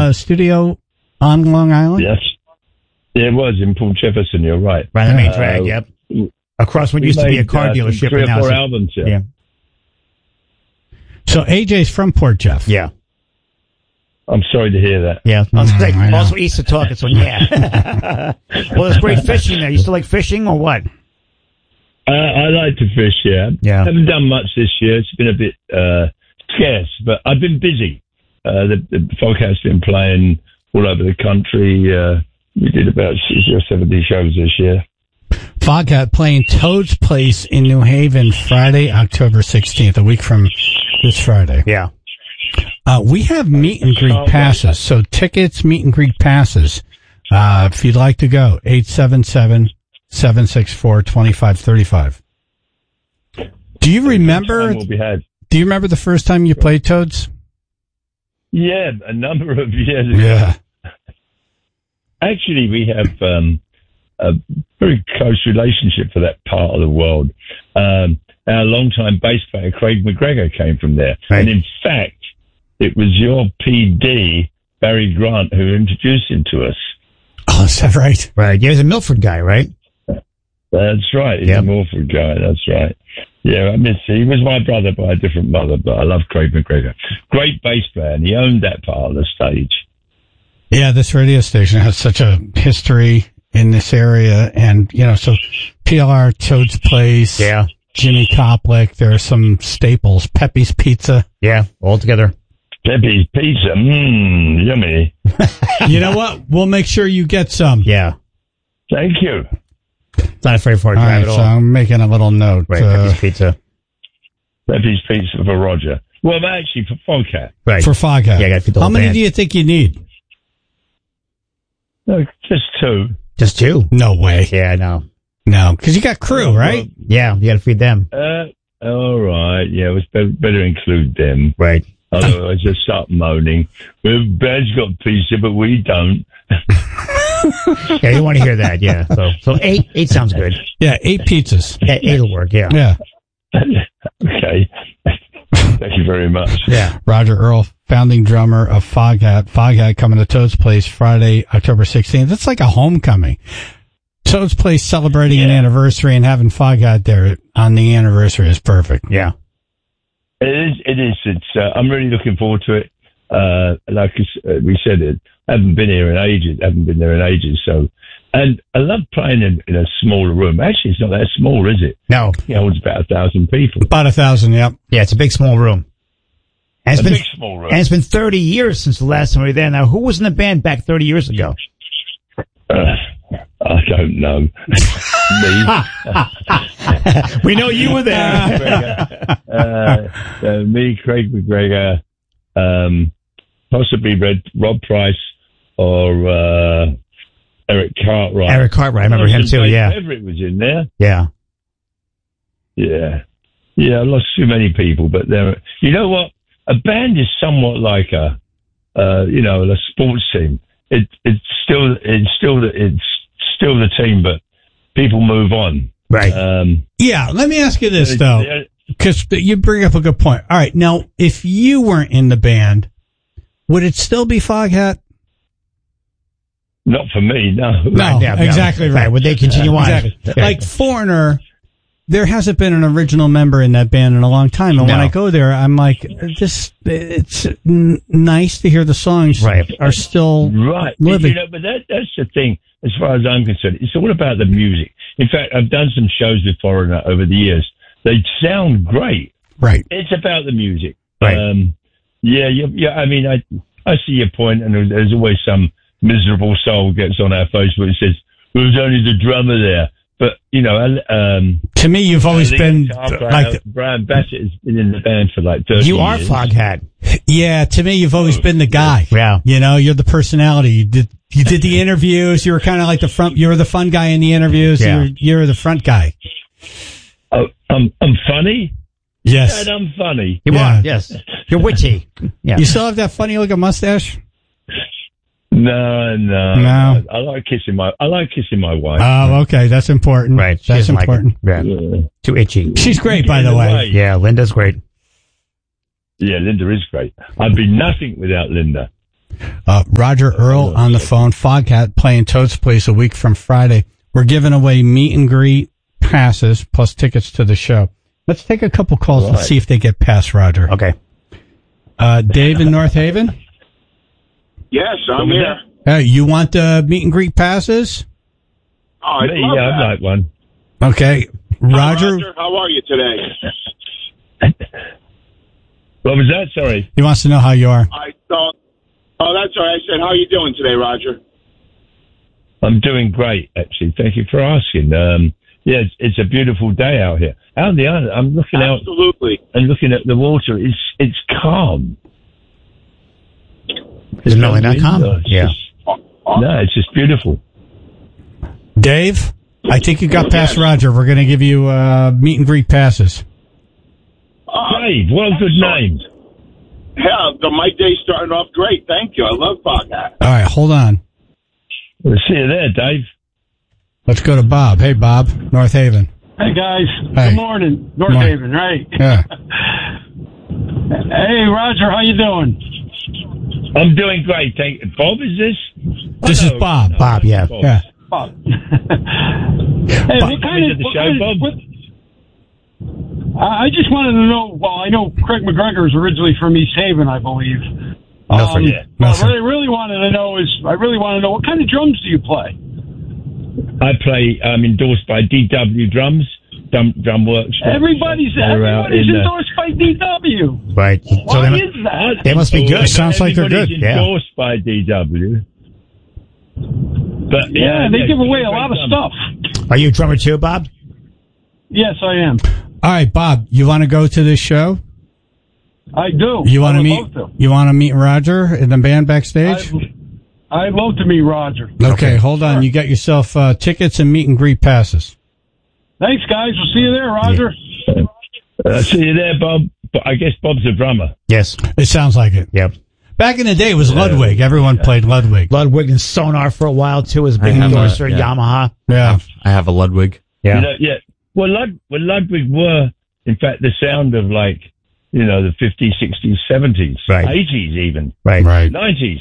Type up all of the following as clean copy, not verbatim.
studio on Long Island? Yes. Yeah, it was in Port Jefferson. You're right. Right, the main drag. Yep. Across what used to be a car dealership. 3 or 4 albums. Yeah. So AJ's from Port Jeff. Yeah. I'm sorry to hear that. Yeah. Also, Easter talking, so yeah. Well, there's great fishing there. You still like fishing or what? I like to fish, yeah. Haven't done much this year. It's been a bit scarce, but I've been busy. The Foghat's been playing all over the country. We did about 60 or 70 shows this year. Foghat playing Toad's Place in New Haven Friday, October 16th, a week from this Friday. Yeah. We have meet and greet passes. So tickets, meet and greet passes. If you'd like to go, 877-764-2535. Do you remember the first time you played Toads? Yeah, a number of years ago. Yeah. Actually, we have a very close relationship for that part of the world. Our longtime bass player, Craig McGregor, came from there. Right. And in fact, it was your PD, Barry Grant, who introduced him to us. Oh, is that right? Right. Yeah, he's a Milford guy, right? That's right. He's a Milford guy. That's right. Yeah, I miss him. He was my brother by a different mother, but I love Craig McGregor. Great bass player, and he owned that part of the stage. Yeah, this radio station has such a history in this area, and, so PLR, Toad's Place, Jimmy Koplik, there are some staples, Pepe's Pizza. Yeah, all together. Pepe's Pizza, yummy. You know what? We'll make sure you get some. Yeah. Thank you. It's not a very far drive at all. So I'm making a little note. Right, Pepe's Pizza. Pepe's Pizza for Roger. Well, actually, for Foghat. Right. For Foghat. Yeah, I got to feed the whole How many band. do you think you need? No, just 2. Just 2? No way. Yeah, no. No, because you got crew, right? Yeah, you got to feed them. All right. Yeah, it was better include them. Right. Otherwise, just start moaning. The band's got pizza, but we don't. Yeah, you want to hear that, yeah. So 8 sounds good. Yeah, 8 pizzas. Yeah, 8 will work, yeah. Yeah. Okay. Thank you very much. Yeah. Roger Earl, founding drummer of Foghat. Foghat coming to Toad's Place Friday, October 16th. It's like a homecoming. Toad's Place celebrating an anniversary and having Foghat there on the anniversary is perfect. Yeah. It is. It's. I'm really looking forward to it. Like we said, I haven't been here in ages. So, and I love playing in a smaller room. Actually, it's not that small, is it? No. It holds about 1,000 people. About 1,000, yep. Yeah, it's a big, small room. And big, small room. And it's been 30 years since the last time we were there. Now, who was in the band back 30 years ago? I don't know. Me. We know you were there. Me, Craig McGregor, possibly Rob Price or Eric Cartwright. Eric Cartwright, I remember him too, yeah. Everett was in there. Yeah. Yeah. Yeah, I lost too many people, but there. You know what? A band is somewhat like a sports team. It's still the team, but people move on. Right. Yeah. Let me ask you this though, because you bring up a good point. All right. Now, if you weren't in the band, would it still be Foghat? Not for me, no. No, exactly right. Would they continue on? Exactly. Like Foreigner, there hasn't been an original member in that band in a long time. And when I go there, I'm like, it's nice to hear the songs are still living. But that's the thing, as far as I'm concerned. It's all about the music. In fact, I've done some shows with Foreigner over the years. They sound great. Right. It's about the music. Right. Yeah. I mean, I see your point, and there's always some miserable soul gets on our Facebook and says, "Well, there's only the drummer there." But, to me, you've always been like Brian Bassett has been in the band for like 30 years. You are Foghat. Yeah, to me, you've always been the guy. Yeah. You're the personality. You did the interviews. You were kind of like the front. You were the fun guy in the interviews. Yeah. You're the front guy. Oh, I'm funny. Yes, and I'm funny. You are. Yes, you're witty. Yeah. You still have that funny looking mustache? No. I like kissing my wife. Oh, okay, that's important. Right, that's important. Like yeah. Too itchy. She's great, by the way. Yeah, Linda's great. Yeah, Linda is great. I'd be nothing without Linda. Roger Earl on the phone. Foghat playing Toad's Place a week from Friday. We're giving away meet and greet passes plus tickets to the show. Let's take a couple calls and see if they get past Roger. Okay. Dave in North Haven? Yes, I'm here. You want meet and greet passes? Oh, I'd love I'd that. like one. Okay. Roger, how are you today? What was that? Sorry. he wants to know how you are. I thought. Oh, that's all right. I said, how are you doing today, Roger? I'm doing great, actually. Thank you for asking. Yeah, it's a beautiful day out here. Out on the island, I'm looking out Absolutely. and looking at the water. It's calm. Is it really not calm? Yeah. No, it's just beautiful. Dave, I think you got past Roger. We're going to give you meet and greet passes. Dave, what a good name. Yeah, my day's starting off great. Thank you. I love Foghat. All right, hold on. We'll see you there, Dave. Let's go to Bob. Hey, Bob, North Haven. Hey guys, Hey. Good morning, North Morning. Haven, right? Yeah. Hey Roger, how you doing? I'm doing great. Thank you. Bob, is this? This is No, Bob. no, Bob, yeah. Bob. Yeah. Bob. Hey, what kind Into of? the What show, kind Bob? of I just wanted to know. Well, I know Craig McGregor is originally from East Haven, I believe. Milford. What I really wanted to know what kind of drums do you play? I play. I'm endorsed by DW Drums, Drum Works. Everybody's endorsed by DW. Right. Why is that? They must be good. It sounds like they're good. Everybody's Yeah. endorsed by DW. But Yeah, they give away a great lot of drum. stuff. Are you a drummer too, Bob? Yes, I am. All right, Bob, you want to go to this show? I do. You want I to would meet? love to. You want to meet Roger in the band backstage? I'd love to meet Roger. Okay, hold on. You got yourself tickets and meet and greet passes. Thanks, guys. We'll see you there, Roger. See you there, Bob. But I guess Bob's a drummer. Yes. It sounds like it. Yep. Back in the day, it was Ludwig. Everyone played Ludwig. Ludwig and Sonar for a while too as a big I have endorser. a- yeah. Yamaha. Yeah. I have a Ludwig. Yeah. You know, yeah. Well, Ludwig were, in fact, the sound of like, the 50s, 60s, 70s, Right. 80s even, Right. 90s.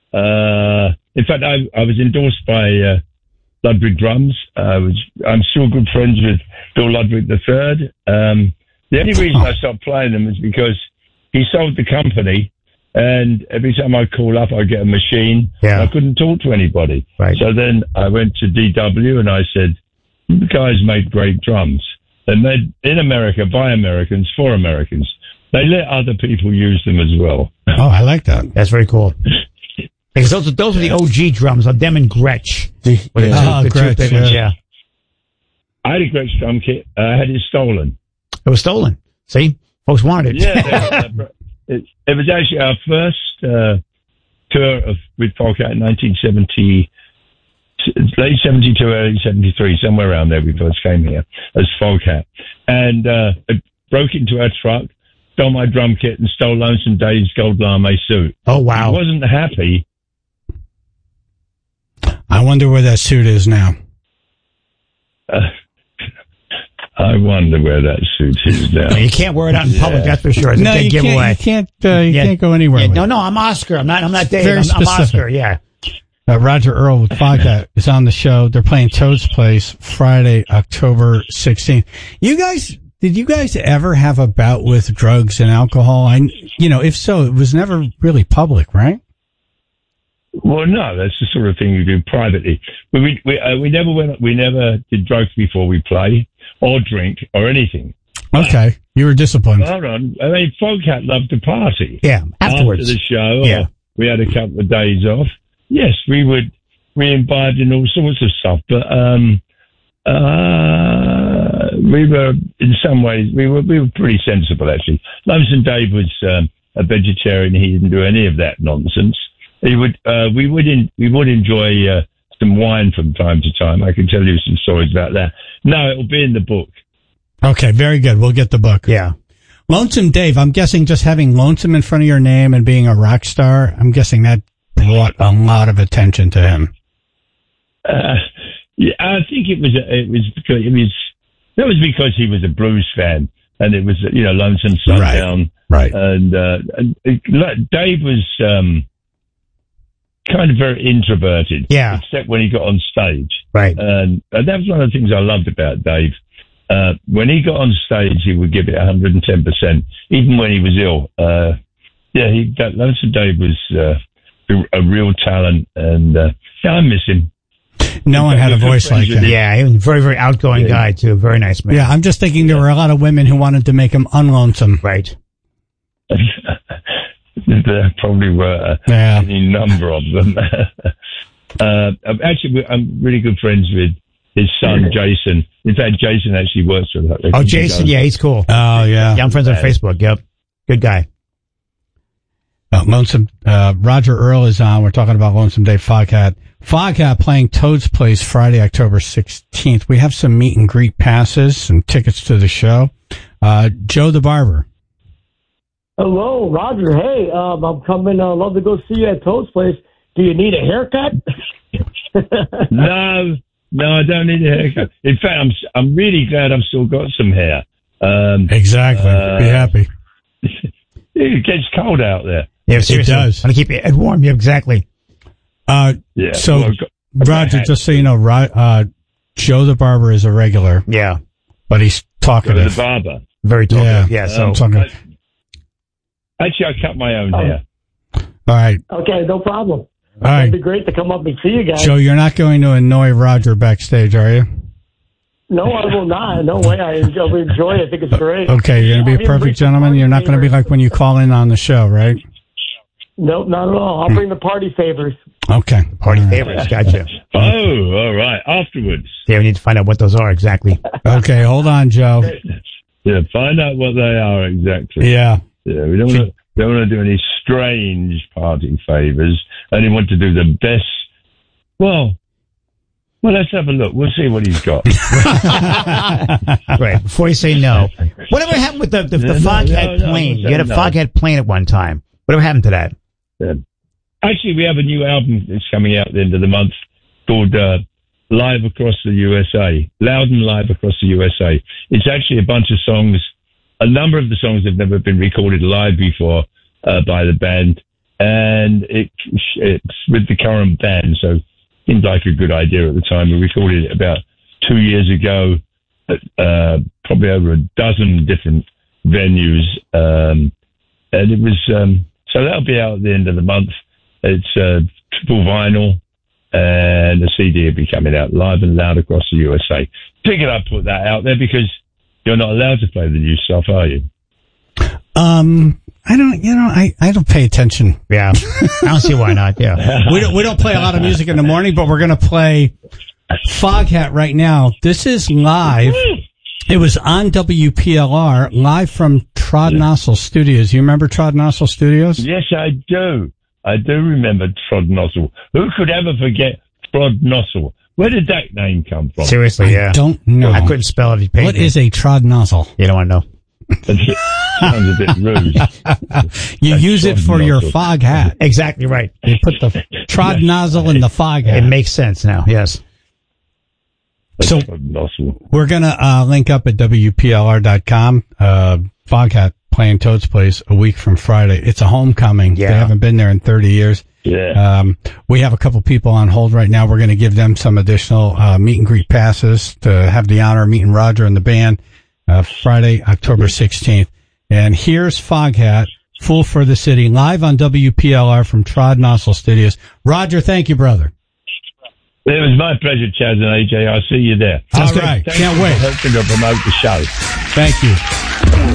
In fact, I was endorsed by Ludwig Drums. I'm still good friends with Bill Ludwig III. The only reason I stopped playing them is because he sold the company, and every time I call up, I get a machine. Yeah. I couldn't talk to anybody. Right. So then I went to DW and I said, "You guys make great drums. They're made in America by Americans for Americans. They let other people use them as well." Oh, I like that. That's very cool. Because those are the OG drums of them and Gretsch. Were the two Gretsch, big ones, yeah. I had a great drum kit. I had it stolen. It was stolen. See? Folks wanted it. Yeah, it was actually our first tour with Foghat in 1970, late 72, early 73, somewhere around there. We first came here as Foghat, and it broke into our truck, stole my drum kit, and stole Lonesome Dave's gold lame suit. Oh, wow. He wasn't happy. I wonder where that suit is now. I wonder where that suit is now. You can't wear it out in public, that's for sure. It's No, a you dead giveaway. can't go anywhere. Yeah, with no, it. no, I'm Oscar. I'm not Dave. Very I'm specific. Oscar, yeah. Roger Earl with Foghat is on the show. They're playing Toad's Place Friday, October 16th. Did you guys ever have a bout with drugs and alcohol? If so, it was never really public, right? Well, no, that's the sort of thing you do privately. We never did drugs before we play or drink or anything. Okay. You were disciplined. Hold on. I mean, Foghat loved to party. Yeah, afterwards. After the show, Yeah. we had a couple of days off. Yes, we imbibed in all sorts of stuff, but we were, in some ways, we were pretty sensible, actually. Lonesome Dave was a vegetarian. He didn't do any of that nonsense. We would enjoy some wine from time to time. I can tell you some stories about that. No, it'll be in the book. Okay, very good. We'll get the book. Yeah. Lonesome Dave, I'm guessing just having Lonesome in front of your name and being a rock star, I'm guessing that brought a lot of attention to him. Yeah, I think it was because he was a blues fan, and it was Lonesome Sundown, Right. and Dave was kind of very introverted. Yeah. Except when he got on stage. Right. And that was one of the things I loved about Dave. When he got on stage, he would give it 110%, even when he was ill. Lonesome Dave was a real talent, and I miss him. No one had a voice like him. Yeah, he was a very, very outgoing guy, too. Very nice man. Yeah, I'm just thinking there were a lot of women who wanted to make him unlonesome. Right. There probably were any number of them. Actually, I'm really good friends with his son, Jason. In fact, Jason actually works for that. Oh, Jason, yeah, he's cool. Oh, yeah. Yeah, I'm friends on Facebook, yep. Good guy. Lonesome, Roger Earl is on. We're talking about Lonesome Dave Foghat. Foghat playing Toad's Place Friday, October 16th. We have some meet and greet passes, some tickets to the show. Joe the Barber. Hello, Roger. Hey, I'm coming. I'd love to go see you at Toad's Place. Do you need a haircut? No, I don't need a haircut. In fact, I'm really glad I've still got some hair. Exactly. Be happy. It gets cold out there. Yeah, seriously. It does. Want to keep it warm. Yeah, exactly. Yeah. So, well, Roger, just so you know, Joe the Barber is a regular. Yeah. But he's talkative. The barber. Very talkative. Yeah, so. Actually, I cut my own hair. All right. Okay, no problem. All right. It'd be great to come up and see you guys. Joe, you're not going to annoy Roger backstage, are you? No, I will not. No way. I'll enjoy it. I think it's great. Okay, you're going to be a perfect gentleman. You're not going to be like when you call in on the show, right? Nope, not at all. I'll bring the party favors. Okay. Party favorites, gotcha. Oh, all right. Afterwards. Yeah, we need to find out what those are exactly. Okay, hold on, Joe. Yeah, find out what they are exactly. Yeah. Yeah, we don't want to do any strange party favors. Only want to do the best. Well, let's have a look. We'll see what he's got. Right, before you say no. Whatever happened with the Foghat plane? You had a Foghat plane at one time. Whatever happened to that? Yeah. Actually, we have a new album that's coming out at the end of the month called Live Across the USA. Loudon Live Across the USA. It's actually a bunch of songs. A number of the songs have never been recorded live before by the band, and it's with the current band, so it seemed like a good idea at the time. We recorded it about 2 years ago at probably over a dozen different venues, and it was so that'll be out at the end of the month. It's triple vinyl, and the CD will be coming out live and loud across the USA. Figured I'd put that out there because you're not allowed to play the new stuff, are you? I don't pay attention. Yeah. I don't see why not, yeah. We don't play a lot of music in the morning, but we're going to play Foghat right now. This is live. It was on WPLR, live from Trod Nozzle Studios. You remember Trod Nozzle Studios? Yes, I do. I do remember Trod Nozzle. Who could ever forget Trod Nozzle? Where did that name come from? Seriously, yeah. I don't know. I couldn't spell it if you paid What me. is a Trod Nozzle? You don't want to know. Sounds a bit rude. You use it for your fog hat. Exactly right. You put the Trod Nozzle in the fog hat. It makes sense now, yes. So we're going to link up at WPLR.com. Foghat playing Toad's Place a week from Friday. It's a homecoming. Yeah. They haven't been there in 30 years. Yeah. We have a couple people on hold right now. We're going to give them some additional meet and greet passes to have the honor of meeting Roger and the band Friday, October 16th. And here's Foghat, Fool for the City, live on WPLR from Trod Nozzle Studios. Roger, thank you, brother. It was my pleasure, Chaz and AJ. I'll see you there. All right. Can't wait. Helping to promote the show. Thank you.